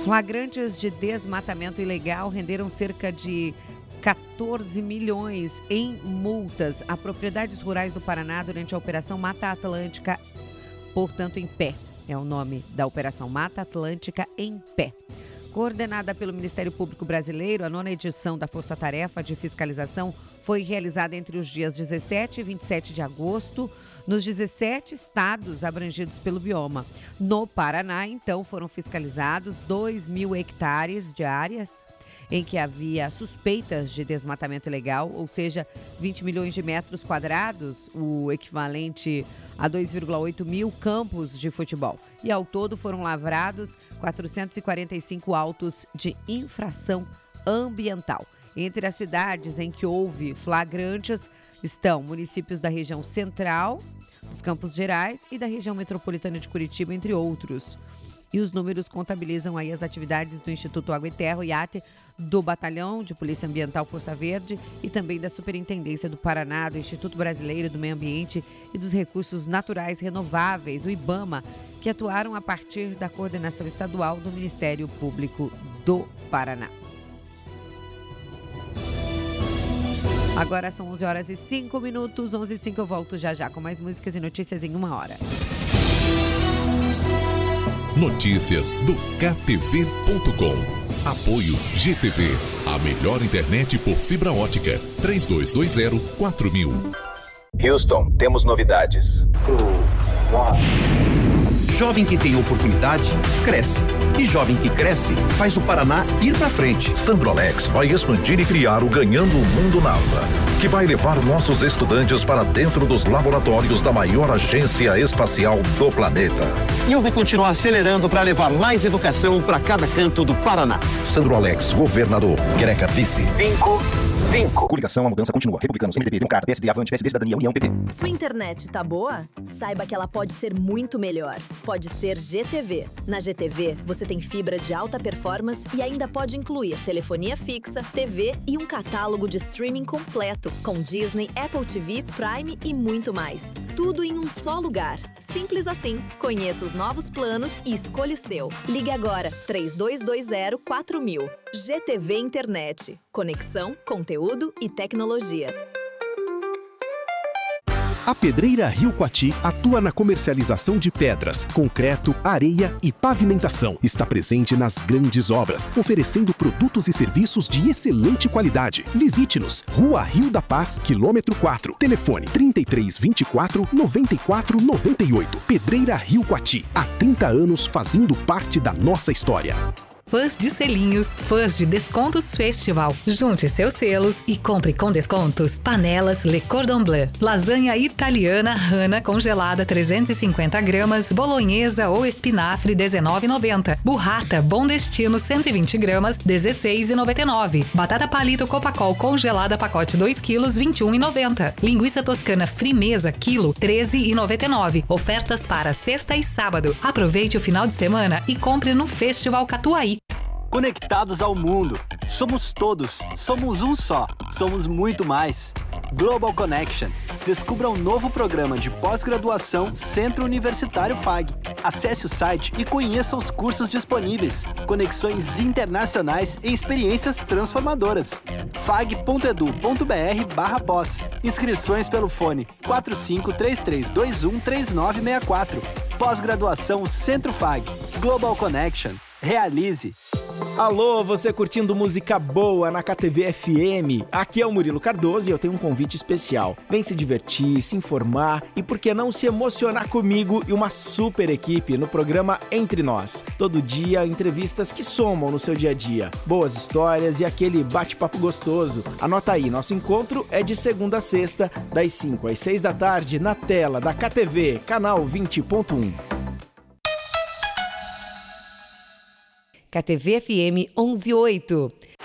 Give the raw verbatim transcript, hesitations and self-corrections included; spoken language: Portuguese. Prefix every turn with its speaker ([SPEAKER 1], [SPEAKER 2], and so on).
[SPEAKER 1] Flagrantes de desmatamento ilegal renderam cerca de quatorze milhões em multas a propriedades rurais do Paraná durante a Operação Mata Atlântica, portanto, em pé. É o nome da Operação Mata Atlântica em pé. Coordenada pelo Ministério Público Brasileiro, a nona edição da Força Tarefa de Fiscalização foi realizada entre os dias dezessete e vinte e sete de agosto, nos dezessete estados abrangidos pelo bioma. No Paraná, então, foram fiscalizados dois mil hectares de áreas em que havia suspeitas de desmatamento ilegal, ou seja, vinte milhões de metros quadrados, o equivalente a dois vírgula oito mil campos de futebol. E ao todo foram lavrados quatrocentos e quarenta e cinco autos de infração ambiental. Entre as cidades em que houve flagrantes estão municípios da região central, dos Campos Gerais e da região metropolitana de Curitiba, entre outros. E os números contabilizam aí as atividades do Instituto Água e Terra, o I A T, do Batalhão de Polícia Ambiental Força Verde e também da Superintendência do Paraná, do Instituto Brasileiro do Meio Ambiente e dos Recursos Naturais Renováveis, o IBAMA, que atuaram a partir da coordenação estadual do Ministério Público do Paraná. Agora são onze horas e cinco minutos, onze e cinco eu volto já já com mais músicas e notícias em uma hora.
[SPEAKER 2] Notícias do K T V ponto com. Apoio G T V, a melhor internet por fibra ótica. três dois dois zero quatro mil.
[SPEAKER 3] Houston, temos novidades.
[SPEAKER 4] Jovem que tem oportunidade, cresce. E jovem que cresce, faz o Paraná ir pra frente.
[SPEAKER 5] Sandrolex vai expandir e criar o Ganhando o Mundo NASA, que vai levar nossos estudantes para dentro dos laboratórios da maior agência espacial do planeta.
[SPEAKER 4] E eu vou continuar acelerando para levar mais educação para cada canto do Paraná.
[SPEAKER 5] Sandrolex, governador. Greca, vice.
[SPEAKER 3] Cinco, cinco.
[SPEAKER 5] Coligação, a mudança continua. Republicanos, M D B, Democrata, P S D, Avante, P S D, Cidadania, União, P P.
[SPEAKER 6] Sua internet tá boa? Saiba que ela pode ser muito melhor. Pode ser G T V. Na G T V, você tem fibra de alta performance e ainda pode incluir telefonia fixa, T V e um catálogo de streaming completo, com Disney, Apple T V, Prime e muito mais. Tudo em um só lugar. Simples assim. Conheça os novos planos e escolha o seu. Ligue agora, três dois dois zero quatro mil. G T V Internet. Conexão, conteúdo e tecnologia.
[SPEAKER 7] A Pedreira Rio Coati atua na comercialização de pedras, concreto, areia e pavimentação. Está presente nas grandes obras, oferecendo produtos e serviços de excelente qualidade. Visite-nos, Rua Rio da Paz, quilômetro quatro. Telefone trinta e três, vinte e quatro, noventa e quatro, noventa e oito. Pedreira Rio Coati, há trinta anos fazendo parte da nossa história.
[SPEAKER 8] Fãs de selinhos, fãs de Descontos Festival. Junte seus selos e compre com descontos. Panelas Le Cordon Bleu. Lasanha italiana Rana congelada trezentos e cinquenta gramas. Bolonhesa ou espinafre dezenove reais e noventa centavos. Burrata Bom Destino cento e vinte gramas dezesseis reais e noventa e nove centavos. Batata palito Copacol congelada pacote dois quilos vinte e um reais e noventa centavos. Linguiça toscana Frimeza quilo treze reais e noventa e nove centavos. Ofertas para sexta e sábado. Aproveite o final de semana e compre no Festival Catuaí.
[SPEAKER 9] Conectados ao mundo. Somos todos. Somos um só. Somos muito mais. Global Connection. Descubra um novo programa de pós-graduação Centro Universitário F A G. Acesse o site e conheça os cursos disponíveis. Conexões internacionais e experiências transformadoras. fag.edu.br barra pós. Inscrições pelo fone quatro cinco três três dois um três nove seis quatro. Pós-graduação Centro F A G. Global Connection. Realize.
[SPEAKER 10] Alô, você curtindo música boa na K T V F M? Aqui é o Murilo Cardoso e eu tenho um convite especial. Vem se divertir, se informar e por que não se emocionar comigo e uma super equipe no programa Entre Nós. Todo dia, entrevistas que somam no seu dia a dia. Boas histórias e aquele bate-papo gostoso. Anota aí, nosso encontro é de segunda a sexta, das cinco às seis da tarde, na tela da K T V, canal vinte ponto um.
[SPEAKER 1] K T V F M onze oito.